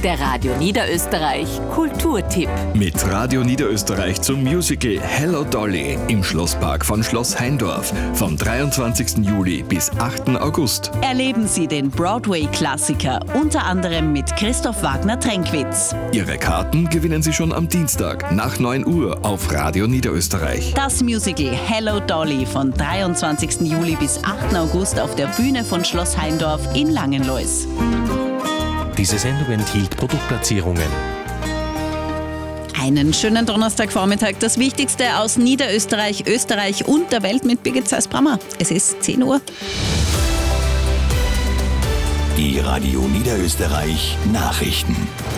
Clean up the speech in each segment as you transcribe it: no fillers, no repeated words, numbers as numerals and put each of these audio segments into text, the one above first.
Der Radio Niederösterreich Kulturtipp. Mit Radio Niederösterreich zum Musical Hello Dolly im Schlosspark von Schloss Heindorf vom 23. Juli bis 8. August. Erleben Sie den Broadway-Klassiker, unter anderem mit Christoph Wagner-Tränkwitz. Ihre Karten gewinnen Sie schon am Dienstag nach 9 Uhr auf Radio Niederösterreich. Das Musical Hello Dolly von 23. Juli bis 8. August auf der Bühne von Schloss Heindorf in Langenlois. Diese Sendung enthielt Produktplatzierungen. Einen schönen Donnerstagvormittag. Das Wichtigste aus Niederösterreich, Österreich und der Welt mit Birgit Zeiss-Brammer. Es ist 10 Uhr. Die Radio Niederösterreich Nachrichten.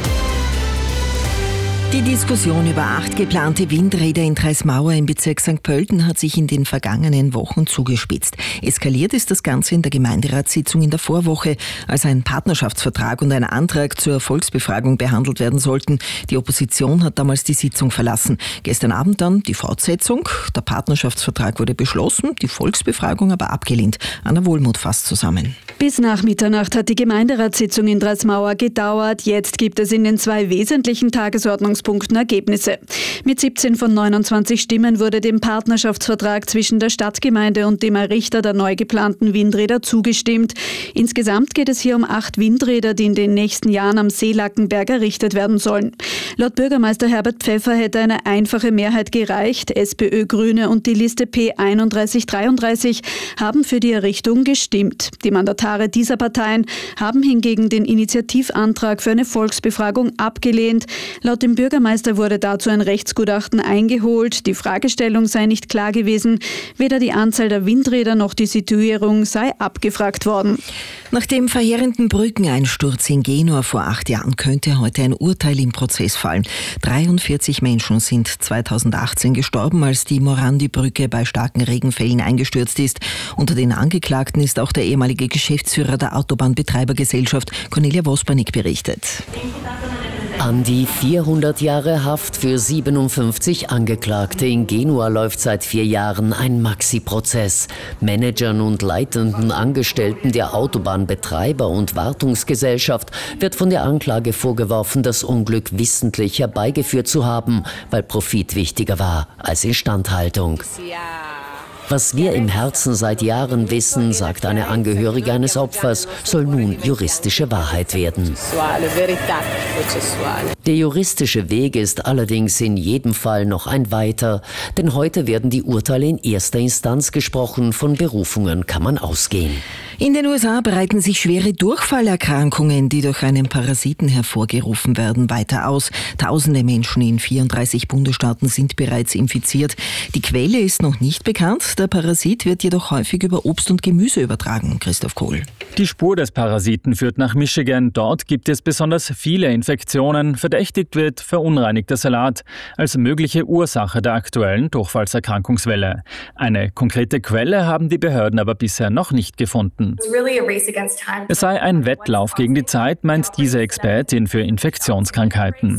Die Diskussion über 8 geplante Windräder in Treismauer im Bezirk St. Pölten hat sich in den vergangenen Wochen zugespitzt. Eskaliert ist das Ganze in der Gemeinderatssitzung in der Vorwoche, als ein Partnerschaftsvertrag und ein Antrag zur Volksbefragung behandelt werden sollten. Die Opposition hat damals die Sitzung verlassen. Gestern Abend dann die Fortsetzung. Der Partnerschaftsvertrag wurde beschlossen, die Volksbefragung aber abgelehnt. Anna Wohlmuth fasst zusammen. Bis nach Mitternacht hat die Gemeinderatssitzung in Treismauer gedauert. Jetzt gibt es in den 2 wesentlichen Tagesordnungspunkten Ergebnisse. Mit 17 von 29 Stimmen wurde dem Partnerschaftsvertrag zwischen der Stadtgemeinde und dem Errichter der neu geplanten Windräder zugestimmt. Insgesamt geht es hier um 8 Windräder, die in den nächsten Jahren am Seelackenberg errichtet werden sollen. Laut Bürgermeister Herbert Pfeffer hätte eine einfache Mehrheit gereicht. SPÖ, Grüne und die Liste P3133 haben für die Errichtung gestimmt. Die Mandatare dieser Parteien haben hingegen den Initiativantrag für eine Volksbefragung abgelehnt. Laut dem Bürgermeister wurde dazu ein Rechtsgutachten eingeholt. Die Fragestellung sei nicht klar gewesen. Weder die Anzahl der Windräder noch die Situierung sei abgefragt worden. Nach dem verheerenden Brückeneinsturz in Genua vor 8 Jahren könnte heute ein Urteil im Prozess fallen. 43 Menschen sind 2018 gestorben, als die Morandi-Brücke bei starken Regenfällen eingestürzt ist. Unter den Angeklagten ist auch der ehemalige Geschäftsführer der Autobahnbetreibergesellschaft, Cornelia Wospernick, berichtet. An die 400 Jahre Haft für 57 Angeklagte in Genua läuft seit 4 Jahren ein Maxi-Prozess. Managern und leitenden Angestellten der Autobahnbetreiber und Wartungsgesellschaft wird von der Anklage vorgeworfen, das Unglück wissentlich herbeigeführt zu haben, weil Profit wichtiger war als Instandhaltung. Was wir im Herzen seit Jahren wissen, sagt eine Angehörige eines Opfers, soll nun juristische Wahrheit werden. Der juristische Weg ist allerdings in jedem Fall noch ein weiter, denn heute werden die Urteile in erster Instanz gesprochen, von Berufungen kann man ausgehen. In den USA breiten sich schwere Durchfallerkrankungen, die durch einen Parasiten hervorgerufen werden, weiter aus. Tausende Menschen in 34 Bundesstaaten sind bereits infiziert. Die Quelle ist noch nicht bekannt. Der Parasit wird jedoch häufig über Obst und Gemüse übertragen. Christoph Kohl. Die Spur des Parasiten führt nach Michigan. Dort gibt es besonders viele Infektionen. Verdächtigt wird verunreinigter Salat als mögliche Ursache der aktuellen Durchfallserkrankungswelle. Eine konkrete Quelle haben die Behörden aber bisher noch nicht gefunden. Es sei ein Wettlauf gegen die Zeit, meint diese Expertin für Infektionskrankheiten.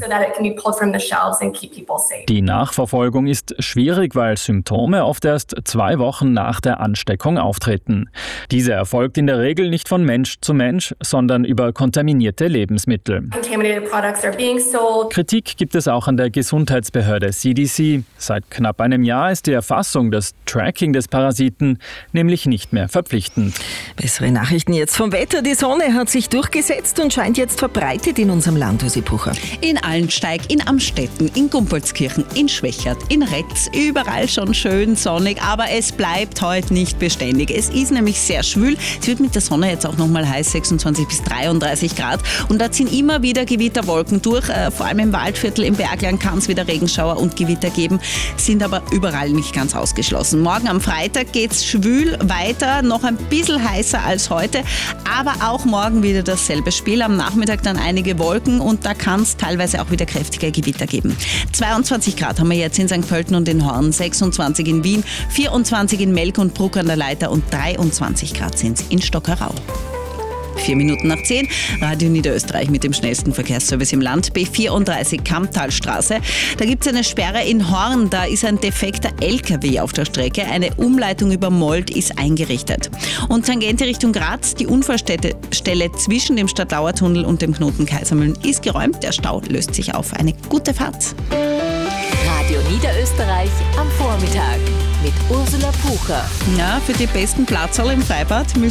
Die Nachverfolgung ist schwierig, weil Symptome oft erst 2 Wochen nach der Ansteckung auftreten. Diese erfolgt in der Regel nicht von Mensch zu Mensch, sondern über kontaminierte Lebensmittel. Kritik gibt es auch an der Gesundheitsbehörde CDC. Seit knapp einem Jahr ist die Erfassung, das Tracking des Parasiten, nämlich nicht mehr verpflichtend. Bessere Nachrichten jetzt vom Wetter. Die Sonne hat sich durchgesetzt und scheint jetzt verbreitet in unserem Land, Usi Pucher. In Allensteig, in Amstetten, in Gumpolskirchen, in Schwächert, in Retz, überall schon schön sonnig, aber es bleibt heute nicht beständig. Es ist nämlich sehr schwül. Es wird mit der Sonne jetzt auch nochmal heiß, 26 bis 33 Grad. Und da ziehen immer wieder Gewitterwolken durch. Vor allem im Waldviertel, im Bergland kann es wieder Regenschauer und Gewitter geben, sind aber überall nicht ganz ausgeschlossen. Morgen am Freitag geht es schwül weiter, noch ein bisschen heißer als heute, aber auch morgen wieder dasselbe Spiel. Am Nachmittag dann einige Wolken und da kann es teilweise auch wieder kräftige Gewitter geben. 22 Grad haben wir jetzt in St. Pölten und in Horn, 26 in Wien, 24 in Melk und Bruck an der Leiter und 23 Grad sind es in Stockerau. 4 Minuten nach 10. Radio Niederösterreich mit dem schnellsten Verkehrsservice im Land. B34 Kammtalstraße. Da gibt es eine Sperre in Horn. Da ist ein defekter LKW auf der Strecke. Eine Umleitung über Mold ist eingerichtet. Und Tangente Richtung Graz. Die Unfallstelle zwischen dem Stadtlauer-Tunnel und dem Knoten Kaisermühlen ist geräumt. Der Stau löst sich auf. Eine gute Fahrt. Radio Niederösterreich am Vormittag mit Ursula Pucher. Ja, für die besten Platzerl im Freibad